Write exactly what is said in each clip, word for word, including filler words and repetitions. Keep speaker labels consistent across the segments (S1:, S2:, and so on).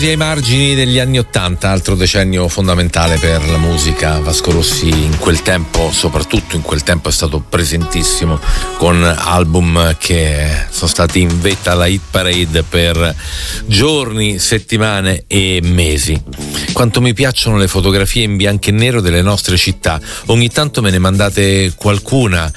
S1: Ai margini degli anni Ottanta, altro decennio fondamentale per la musica. Vasco Rossi in quel tempo, soprattutto in quel tempo, è stato presentissimo con album che sono stati in vetta alla hit parade per giorni, settimane e mesi. Quanto mi piacciono le fotografie in bianco e nero delle nostre città. Ogni tanto me ne mandate qualcuna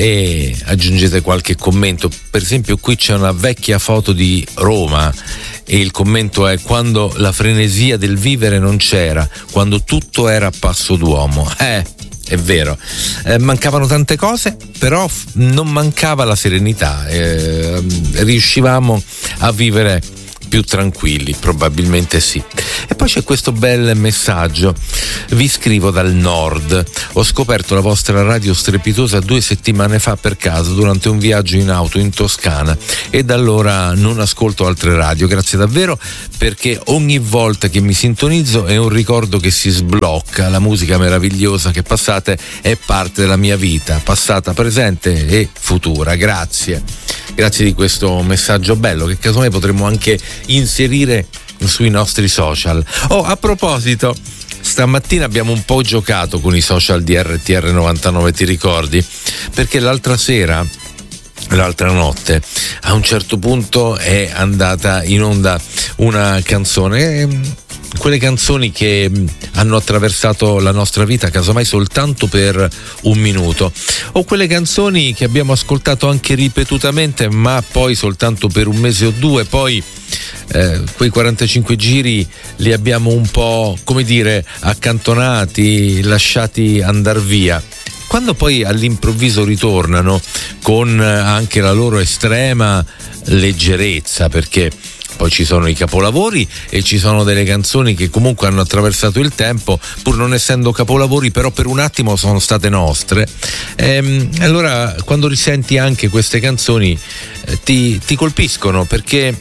S1: e aggiungete qualche commento. Per esempio qui c'è una vecchia foto di Roma e il commento è: quando la frenesia del vivere non c'era, quando tutto era a passo d'uomo. Eh, è vero, eh, mancavano tante cose, però f- non mancava la serenità, eh, riuscivamo a vivere più tranquilli, probabilmente sì. E poi c'è questo bel messaggio: vi scrivo dal nord, ho scoperto la vostra radio strepitosa due settimane fa per caso durante un viaggio in auto in Toscana e da allora non ascolto altre radio. Grazie davvero, perché ogni volta che mi sintonizzo è un ricordo che si sblocca. La musica meravigliosa che passate è parte della mia vita, passata, presente e futura. Grazie. Grazie di questo messaggio bello che casomai potremmo anche inserire sui nostri social. Oh, a proposito, stamattina abbiamo un po' giocato con i social di R T R novantanove, ti ricordi? Perché l'altra sera, l'altra notte, a un certo punto è andata in onda una canzone, quelle canzoni che hanno attraversato la nostra vita casomai soltanto per un minuto, o quelle canzoni che abbiamo ascoltato anche ripetutamente ma poi soltanto per un mese o due, poi eh, quei quarantacinque giri li abbiamo un po', come dire, accantonati, lasciati andar via. Quando poi all'improvviso ritornano con anche la loro estrema leggerezza, perché poi ci sono i capolavori e ci sono delle canzoni che comunque hanno attraversato il tempo, pur non essendo capolavori, però per un attimo sono state nostre. Ehm, allora quando risenti anche queste canzoni eh, ti, ti colpiscono, perché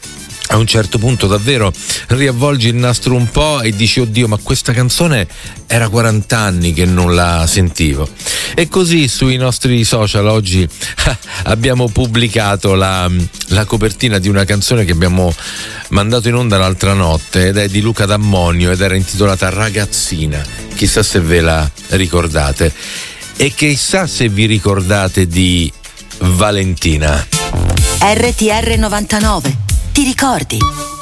S1: a un certo punto davvero riavvolgi il nastro un po' e dici: oddio, ma questa canzone era quaranta anni che non la sentivo. E così sui nostri social oggi abbiamo pubblicato la, la copertina di una canzone che abbiamo mandato in onda l'altra notte, ed è di Luca D'Ammonio ed era intitolata Ragazzina. Chissà se ve la ricordate e chissà se vi ricordate di Valentina.
S2: R T R novantanove, ti ricordi?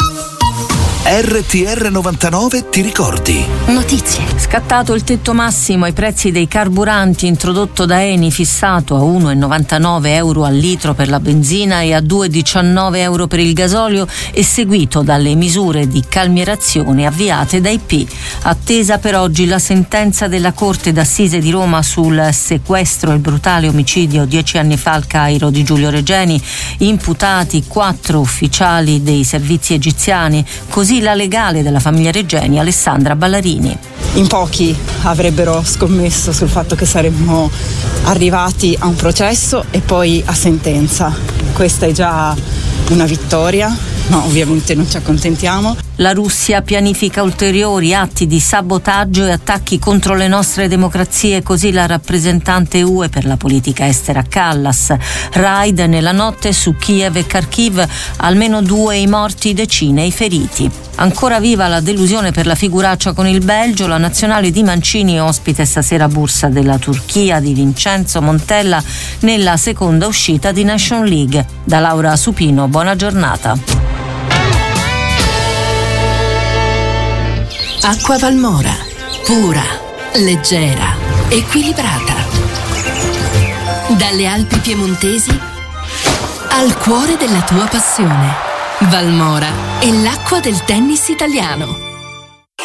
S3: R T R novantanove, ti ricordi?
S2: Notizie.
S4: Scattato il tetto massimo ai prezzi dei carburanti introdotto da Eni, fissato a uno virgola novantanove euro al litro per la benzina e a due virgola diciannove euro per il gasolio, e seguito dalle misure di calmierazione avviate da I P. Attesa per oggi la sentenza della Corte d'Assise di Roma sul sequestro e il brutale omicidio dieci anni fa al Cairo di Giulio Regeni. Imputati quattro ufficiali dei servizi egiziani, così la legale della famiglia Regeni, Alessandra Ballarini.
S5: In pochi avrebbero scommesso sul fatto che saremmo arrivati a un processo e poi a sentenza. Questa è già una vittoria, ma ovviamente non ci accontentiamo.
S4: La Russia pianifica ulteriori atti di sabotaggio e attacchi contro le nostre democrazie, così la rappresentante U E per la politica estera Callas. Raid nella notte su Kiev e Kharkiv, almeno due i morti, decine i feriti. Ancora viva la delusione per la figuraccia con il Belgio. La nazionale di Mancini ospite stasera Bursa della Turchia di Vincenzo Montella nella seconda uscita di Nation League. Da Laura Supino, buona giornata.
S6: Acqua Valmora, pura, leggera, equilibrata. Dalle Alpi piemontesi al cuore della tua passione. Valmora è l'acqua del tennis italiano.